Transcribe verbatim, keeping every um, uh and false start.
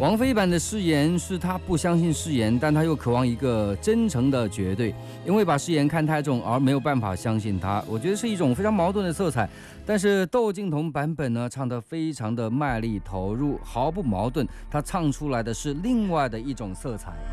王菲版的誓言是她不相信誓言，但她又渴望一个真诚的绝对，因为把誓言看太重而没有办法相信它。我觉得是一种非常矛盾的色彩。但是窦靖童版本呢，唱得非常的卖力投入，毫不矛盾，她唱出来的是另外的一种色彩。